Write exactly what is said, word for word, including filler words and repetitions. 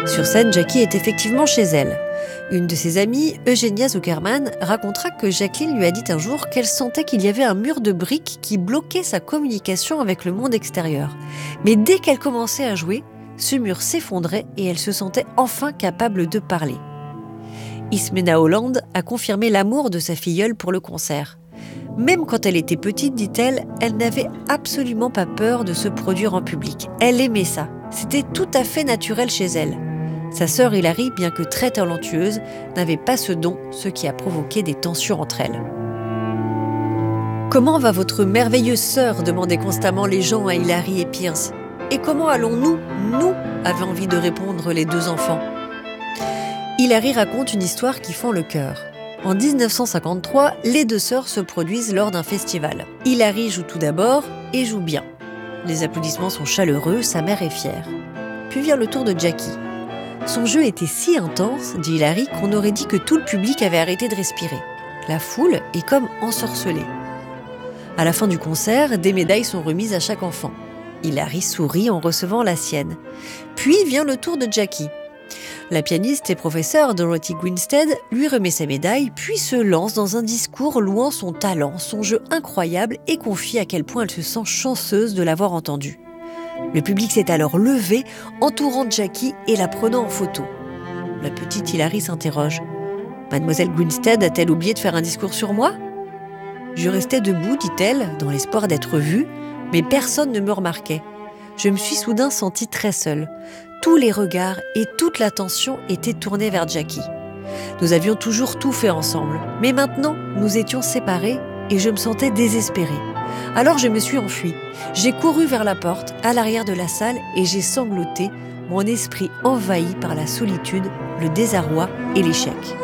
Sur scène, Jackie est effectivement chez elle. Une de ses amies, Eugenia Zuckerman, racontera que Jacqueline lui a dit un jour qu'elle sentait qu'il y avait un mur de briques qui bloquait sa communication avec le monde extérieur. Mais dès qu'elle commençait à jouer, ce mur s'effondrait et elle se sentait enfin capable de parler. Ismena Holland a confirmé l'amour de sa filleule pour le concert. Même quand elle était petite, dit-elle, elle n'avait absolument pas peur de se produire en public. Elle aimait ça. C'était tout à fait naturel chez elle. Sa sœur Hilary, bien que très talentueuse, n'avait pas ce don, ce qui a provoqué des tensions entre elles. « Comment va votre merveilleuse sœur ?» demandaient constamment les gens à Hilary et Pierce. « Et comment allons-nous, nous ?» avaient envie de répondre les deux enfants. Hilary raconte une histoire qui fend le cœur. En dix-neuf cent cinquante-trois, les deux sœurs se produisent lors d'un festival. Hilary joue tout d'abord et joue bien. Les applaudissements sont chaleureux, sa mère est fière. Puis vient le tour de Jackie. Son jeu était si intense, dit Hilary, qu'on aurait dit que tout le public avait arrêté de respirer. La foule est comme ensorcelée. À la fin du concert, des médailles sont remises à chaque enfant. Hilary sourit en recevant la sienne. Puis vient le tour de Jackie. La pianiste et professeure Dorothy Winstead lui remet sa médaille, puis se lance dans un discours louant son talent, son jeu incroyable et confie à quel point elle se sent chanceuse de l'avoir entendu. Le public s'est alors levé, entourant Jackie et la prenant en photo. La petite Hilary s'interroge. « Mademoiselle Winstead a-t-elle oublié de faire un discours sur moi ?» Je restais debout, dit-elle, dans l'espoir d'être vue, mais personne ne me remarquait. Je me suis soudain sentie très seule. Tous les regards et toute l'attention étaient tournés vers Jackie. Nous avions toujours tout fait ensemble, mais maintenant, nous étions séparés et je me sentais désespérée. Alors je me suis enfuie. J'ai couru vers la porte, à l'arrière de la salle, et j'ai sangloté, mon esprit envahi par la solitude, le désarroi et l'échec.